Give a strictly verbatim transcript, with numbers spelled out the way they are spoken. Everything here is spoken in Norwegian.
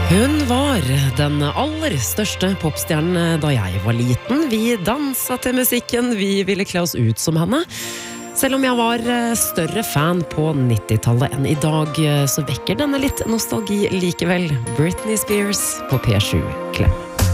Hun var den aller største popstjernen da jeg var liten. Vi danset til musikken, vi ville kle oss ut som henne. Selv om jeg var større fan på nittitallet enn i dag, så vekker denne litt nostalgi likevel. Britney Spears på P sju Klem.